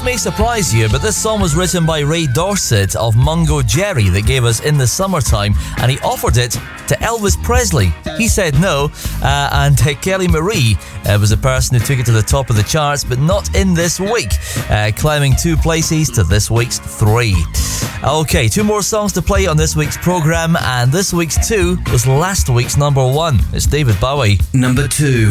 may surprise you, but this song was written by Ray Dorset of Mungo Jerry that gave us In the Summertime, and he offered it to Elvis Presley. He said no, and Kelly Marie was the person who took it to the top of the charts, but not in this week, climbing 2 places to this week's 3. Okay, 2 more songs to play on this week's programme, and this week's 2 was last week's number 1. It's David Bowie. Number 2.